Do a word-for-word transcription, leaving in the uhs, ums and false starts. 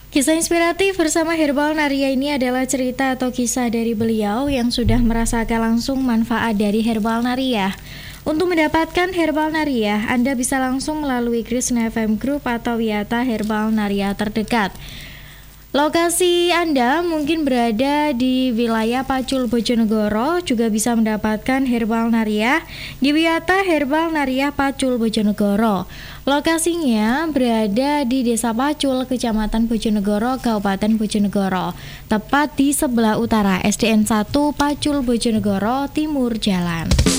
Kisah inspiratif bersama Herbal Naria ini adalah cerita atau kisah dari beliau yang sudah merasakan langsung manfaat dari Herbal Naria. Untuk mendapatkan Herbal Naria, Anda bisa langsung melalui Krishna F M Group atau Wiyata Herbal Naria terdekat. Lokasi Anda mungkin berada di wilayah Pacul Bojonegoro, juga bisa mendapatkan Herbal Naria di Wiyata Herbal Naria Pacul Bojonegoro. Lokasinya berada di Desa Pacul, Kecamatan Bojonegoro, Kabupaten Bojonegoro, tepat di sebelah utara S D N satu Pacul Bojonegoro Timur Jalan.